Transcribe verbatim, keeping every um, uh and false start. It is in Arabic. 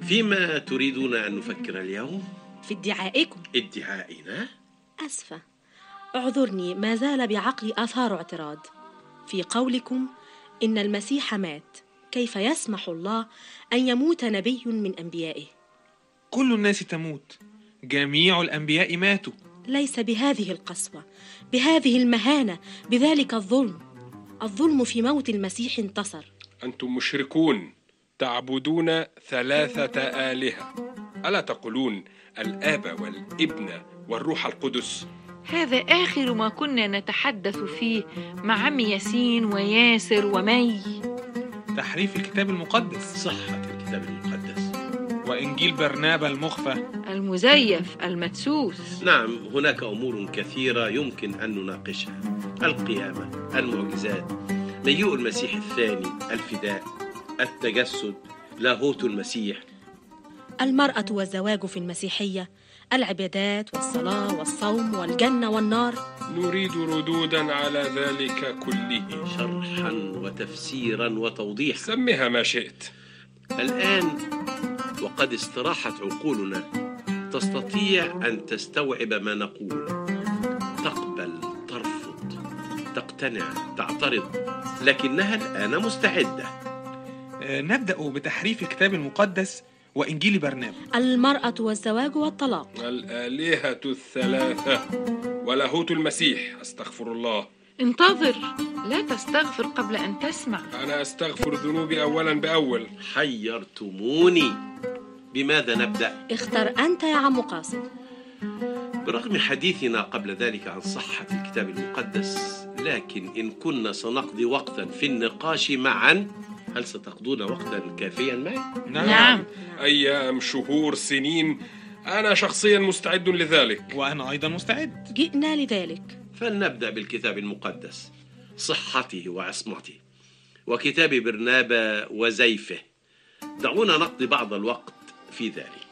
فيما تريدون أن نفكر اليوم؟ في ادعائكم. ادعائنا؟ أسفة، اعذرني، ما زال بعقلي آثار اعتراض. في قولكم إن المسيح مات، كيف يسمح الله أن يموت نبي من أنبيائه؟ كل الناس تموت، جميع الأنبياء ماتوا. ليس بهذه القسوة، بهذه المهانة، بذلك الظلم. الظلم في موت المسيح انتصر. أنتم مشركون تعبدون ثلاثة آلهة، ألا تقولون الآب والابن والروح القدس؟ هذا آخر ما كنا نتحدث فيه مع عم ياسين وياسر ومي. تحريف الكتاب المقدس، صحة الكتاب المقدس، وإنجيل برنابا المخفى، المزيف المدسوس. نعم، هناك أمور كثيرة يمكن أن نناقشها: القيامة، المعجزات، مجيء المسيح الثاني، الفداء، التجسد، لاهوت المسيح، المرأة والزواج في المسيحية، العبادات والصلاة والصوم والجنة والنار. نريد ردودا على ذلك كله، شرحا وتفسيرا وتوضيحا، سمها ما شئت. الآن وقد استراحت عقولنا، تستطيع أن تستوعب ما نقول، تقبل، ترفض، تقتنع، تعترض، لكنها الآن مستعدة. أه نبدأ بتحريف الكتاب المقدس وإنجيل برنابا. المرأة والزواج والطلاق، الآلهة الثلاثة ولاهوت المسيح. أستغفر الله. انتظر، لا تستغفر قبل أن تسمع. أنا أستغفر ذنوبي أولا بأول. حيرتموني، بماذا نبدأ؟ اختر أنت يا عم قاسم. برغم حديثنا قبل ذلك عن صحة الكتاب المقدس، لكن إن كنا سنقضي وقتا في النقاش معا، هل ستقضون وقتا كافيا معي؟ نعم. نعم. أيام، شهور، سنين، أنا شخصيا مستعد لذلك. وأنا أيضا مستعد. جئنا لذلك. فلنبدأ بالكتاب المقدس، صحته وعصمته، وكتاب برنابا وزيفه. دعونا نقضي بعض الوقت في ذلك.